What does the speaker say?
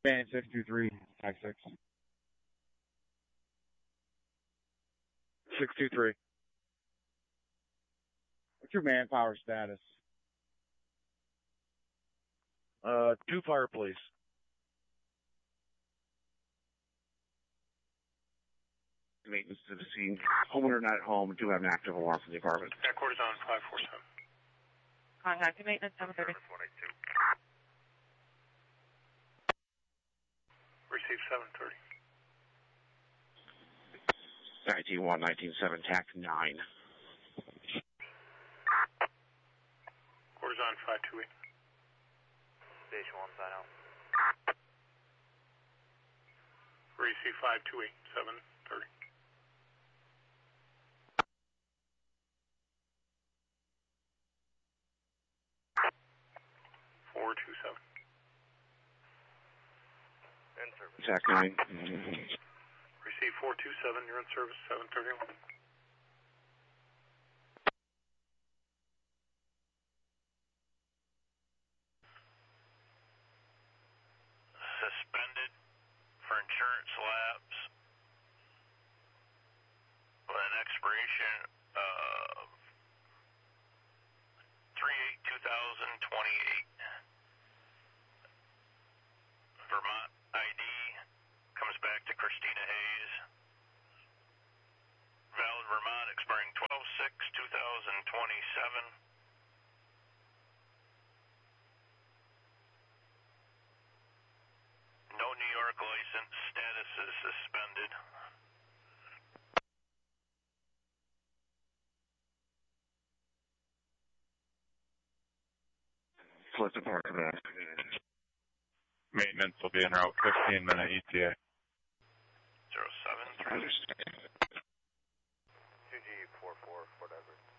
Band 623, Tag 6. 623. What's your manpower status? 2 fire, please. Maintenance to the scene. Homeowner not at home. Do have an active alarm from the apartment. Headquarters on 547. Contact maintenance 730. Receive 730. 191, 197, TAC 9. Quarters on 528. Station 1 sign out. Receive 528, 730. In service. TAC 9. Receive 427, you're in service, 731. Suspended for insurance lapse with an expiration of 3/8/2028. Vermont ID comes back to Christina Hayes. Valid Vermont expiring 12/6/2027. No New York license. Status is suspended. Flip the park back. Maintenance will be en route, 15-minute ETA. 073. 2G44, whatever.